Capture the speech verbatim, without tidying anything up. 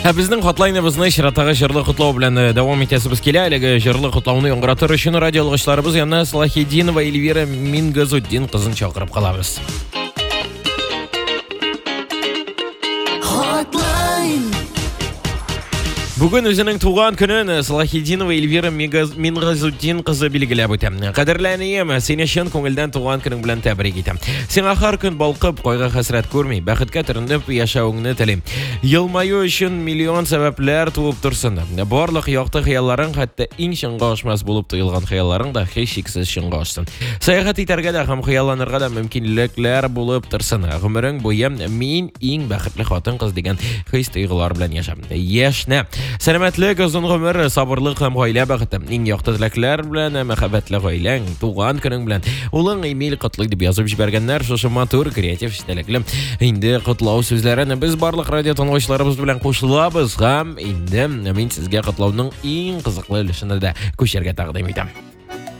Безнең хатлайныбызны чиратагы җырлы котлау белән дәвам итәсебез килә. Әлеге җырлы котлауны яңгыратыр өчен радиолыгычларыбыз янына Салахетдинова Эльвира Мингазутдин кызын чакырып калабыз. Бүген үзенең туган көнен Салахетдинова Эльвира Мингазутдин кызы билгеләп үтә. Кадерләнием, сине чын күңелдән туган көнең белән тәбрик итәм. Сиңа һәр көн балкып, кайгы хәсрәт күрми, бәхеткә төрендеп яшәвеңне телим. Елмаю өчен миллион сәбәпләр туып торсын. Барлык якты хыялларың, хәтта иң чынга ашмас булып тоелган хыялларың да һичшиксез чынга ашсын. Сәяхәт итәргә дә һәм хыялланырга да мөмкинлекләр булып торсын. Гомерең буе мин иң бәхетле хатын-кыз дигән хис тойгылар белән яшәм. Яшнә сәламәтлек, озын гомер, сабырлык һәм гаилә бәхете. Иң якты теләкләр белән мәхәббәтле гаиләң, туган көнең белән. Улың Эмиль котлый дип язып җибәргәннәр. Шушы матур, креатив, истәлекле. Инде котлау сүзләрен без барлык радио тыңлаучыларыбыз белән кушылабыз һәм инде мин сезгә котлауның иң кызыклы өлешен дә күчәргә тәкъдим итәм.